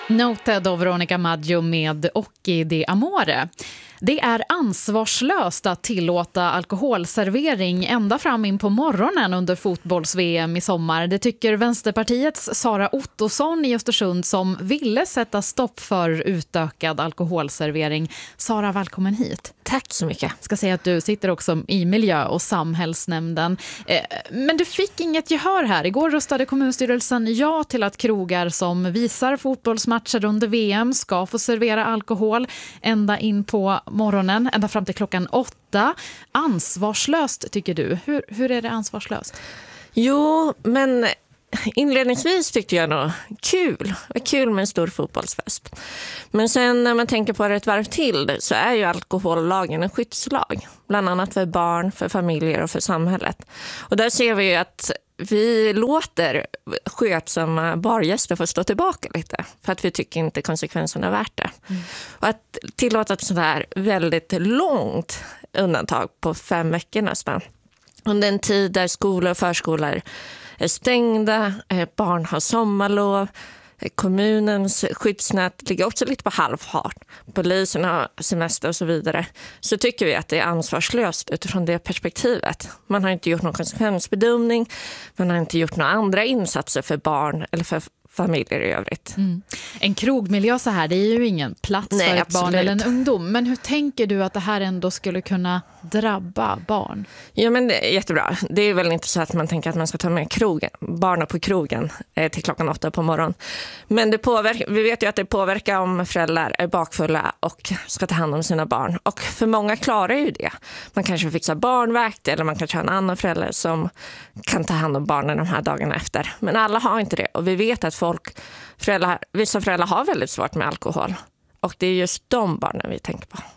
Noted av Veronica Maggio med Occhi di Amore. Det är ansvarslöst att tillåta alkoholservering ända fram in på morgonen under fotbolls-VM i sommar. Det tycker Vänsterpartiets Sara Ottosson i Östersund som ville sätta stopp för utökad alkoholservering. Sara, välkommen hit. Tack så mycket. Jag ska säga att du sitter också i miljö- och samhällsnämnden. Men du fick inget gehör här. Igår röstade kommunstyrelsen ja till att krogar som visar fotbollsmatcher under VM ska få servera alkohol ända in på morgonen, ända fram till klockan 8. Ansvarslöst tycker du. Hur är det ansvarslöst? Jo, men inledningsvis tyckte jag nog kul med en stor fotbollsfest. Men sen när man tänker på det ett varv till så är ju alkohollagen en skyddslag. Bland annat för barn, för familjer och för samhället. Och där ser vi ju att vi låter skötsamma bargäster få stå tillbaka lite för att vi tycker inte konsekvenserna är värt det. Och att tillåta ett sådär här väldigt långt undantag på 5 veckor nästan. Under en tid där skolor och förskolor är stängda, barn har sommarlov, kommunens skyddsnät ligger också lite på halvfart, polisen har semester och så vidare, så tycker vi att det är ansvarslöst utifrån det perspektivet. Man har inte gjort någon konsekvensbedömning, man har inte gjort några andra insatser för barn eller för familjer i övrigt. En krogmiljö så här, det är ju ingen plats för ett barn eller en ungdom. Men hur tänker du att det här ändå skulle kunna drabba barn? Ja, men det är jättebra. Det är väl inte så att man tänker att man ska ta med barnen på krogen till klockan 8 på morgonen. Men vi vet ju att det påverkar om föräldrar är bakfulla och ska ta hand om sina barn. Och för många klarar ju det. Man kanske fixar barnvakt eller man kanske har en annan förälder som kan ta hand om barnen de här dagarna efter. Men alla har inte det. Och vi vet att vissa föräldrar har väldigt svårt med alkohol. Och det är just de barnen vi tänker på.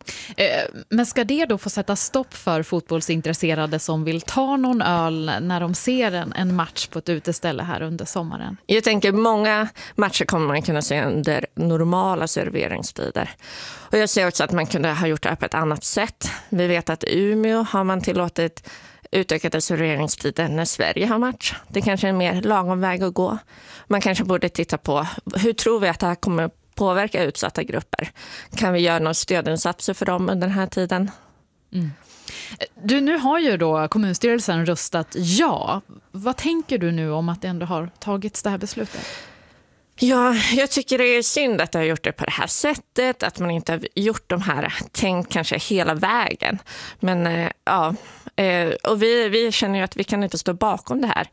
Men ska det då få sätta stopp för fotbollsintresserade som vill ta någon öl när de ser en match på ett uteställe här under sommaren? Jag tänker många matcher kommer man kunna se under normala serveringstider. Och jag ser också att man kunde ha gjort det på ett annat sätt. Vi vet att i Umeå har man tillåtit utökade serveringstider när Sverige har match. Det kanske är en mer lagom väg att gå. Man kanske borde titta på hur tror vi att det här kommer påverka utsatta grupper. Kan vi göra några stödinsatser för dem under den här tiden? Nu har ju då kommunstyrelsen röstat ja. Vad tänker du nu om att det ändå har tagits det här beslutet? Ja, jag tycker det är synd att jag har gjort det på det här sättet. Att man inte har gjort de här tänkt kanske hela vägen. Men och vi känner ju att vi kan inte stå bakom det här.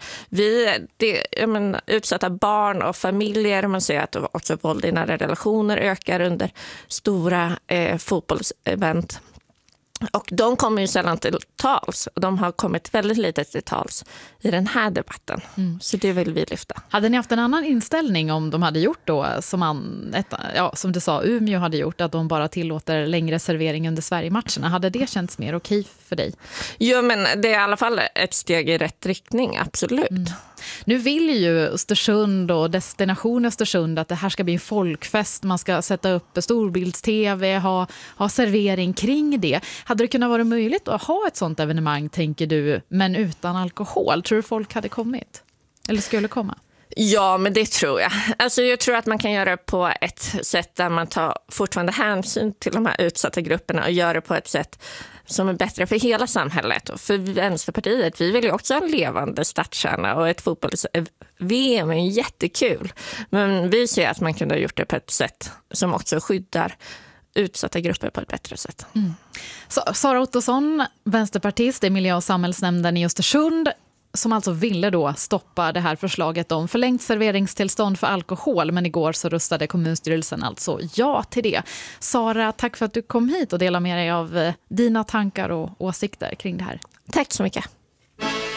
Utsatta barn och familjer, man ser att också våld i nära relationer ökar under stora fotbollsevent. Och de kommer ju sällan till tals och de har kommit väldigt lite till tals i den här debatten. Så det vill vi lyfta. Hade ni haft en annan inställning om de hade gjort då som du sa, Umeå hade gjort, att de bara tillåter längre servering under Sverige-matcherna? Hade det känts mer okej för dig? Jo, men det är i alla fall ett steg i rätt riktning, absolut. Nu vill ju Östersund och Destination Östersund att det här ska bli en folkfest. Man ska sätta upp storbilds-tv, ha servering kring det. Hade det kunnat vara möjligt att ha ett sånt evenemang, tänker du, men utan alkohol? Tror du folk hade kommit? Eller skulle komma? Ja, men det tror jag. Alltså jag tror att man kan göra det på ett sätt där man tar fortfarande hänsyn till de här utsatta grupperna och gör det på ett sätt som är bättre för hela samhället. Och för Vänsterpartiet, vi vill ju också ha en levande stadskärna och ett fotbolls-VM är jättekul. Men vi ser att man kunde ha gjort det på ett sätt som också skyddar utsatta grupper på ett bättre sätt. Sara Ottosson, vänsterpartist i miljö- och samhällsnämnden i Östersund, som alltså ville då stoppa det här förslaget om förlängt serveringstillstånd för alkohol, men igår så röstade kommunstyrelsen alltså ja till det. Sara, tack för att du kom hit och delade med dig av dina tankar och åsikter kring det här. Tack så mycket.